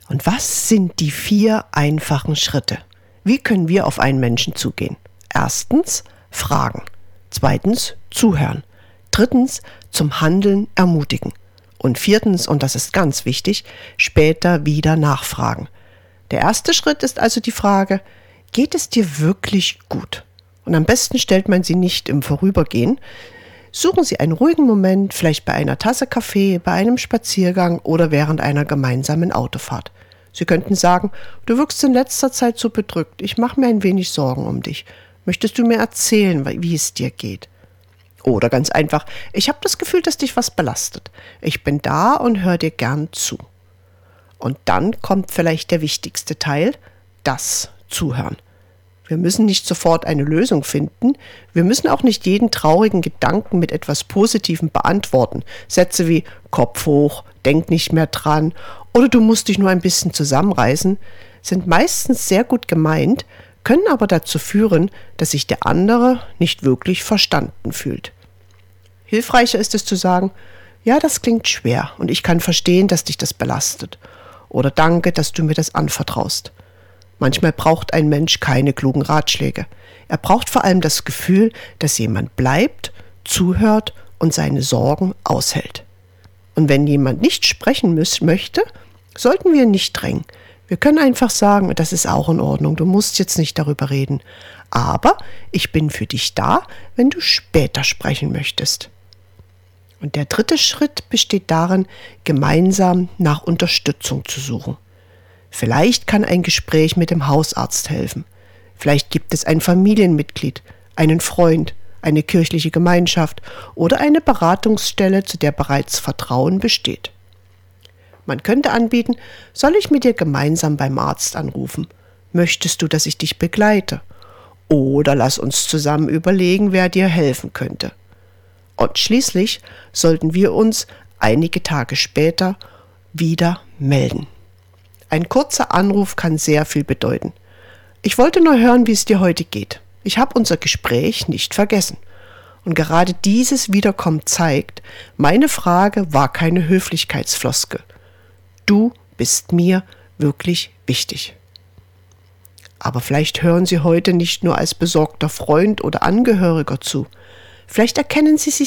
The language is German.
Und was sind die 4 einfachen Schritte? Wie können wir auf einen Menschen zugehen? 1. Fragen. 2. Zuhören. 3. Zum Handeln ermutigen. Und 4. und das ist ganz wichtig, später wieder nachfragen. Der erste Schritt ist also die Frage, geht es dir wirklich gut? Und am besten stellt man sie nicht im Vorübergehen. Suchen Sie einen ruhigen Moment, vielleicht bei einer Tasse Kaffee, bei einem Spaziergang oder während einer gemeinsamen Autofahrt. Sie könnten sagen, du wirkst in letzter Zeit so bedrückt, ich mache mir ein wenig Sorgen um dich. Möchtest du mir erzählen, wie es dir geht? Oder ganz einfach, ich habe das Gefühl, dass dich was belastet. Ich bin da und höre dir gern zu. Und dann kommt vielleicht der wichtigste Teil, das Zuhören. Wir müssen nicht sofort eine Lösung finden. Wir müssen auch nicht jeden traurigen Gedanken mit etwas Positivem beantworten. Sätze wie Kopf hoch, denk nicht mehr dran oder du musst dich nur ein bisschen zusammenreißen, sind meistens sehr gut gemeint, können aber dazu führen, dass sich der andere nicht wirklich verstanden fühlt. Hilfreicher ist es zu sagen, ja, das klingt schwer und ich kann verstehen, dass dich das belastet. Oder danke, dass du mir das anvertraust. Manchmal braucht ein Mensch keine klugen Ratschläge. Er braucht vor allem das Gefühl, dass jemand bleibt, zuhört und seine Sorgen aushält. Und wenn jemand nicht sprechen möchte, sollten wir nicht drängen. Wir können einfach sagen, das ist auch in Ordnung, du musst jetzt nicht darüber reden. Aber ich bin für dich da, wenn du später sprechen möchtest. Und der 3. Schritt besteht darin, gemeinsam nach Unterstützung zu suchen. Vielleicht kann ein Gespräch mit dem Hausarzt helfen. Vielleicht gibt es ein Familienmitglied, einen Freund, eine kirchliche Gemeinschaft oder eine Beratungsstelle, zu der bereits Vertrauen besteht. Man könnte anbieten, soll ich mit dir gemeinsam beim Arzt anrufen? Möchtest du, dass ich dich begleite? Oder lass uns zusammen überlegen, wer dir helfen könnte. Und schließlich sollten wir uns einige Tage später wieder melden. Ein kurzer Anruf kann sehr viel bedeuten. Ich wollte nur hören, wie es dir heute geht. Ich habe unser Gespräch nicht vergessen. Und gerade dieses Wiederkommen zeigt, meine Frage war keine Höflichkeitsfloskel. Du bist mir wirklich wichtig. Aber vielleicht hören Sie heute nicht nur als besorgter Freund oder Angehöriger zu. Vielleicht erkennen Sie sich